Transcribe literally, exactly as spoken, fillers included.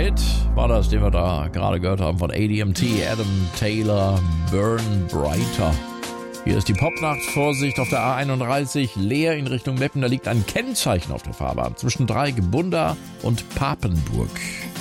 Hit war das, den wir da gerade gehört haben von A D M T, Adam Taylor, Burn Brighter. Hier ist die Popnacht. Vorsicht auf der A einunddreißig, leer in Richtung Meppen. Da liegt ein Kennzeichen auf der Fahrbahn zwischen Dreieck, Bunda und Papenburg.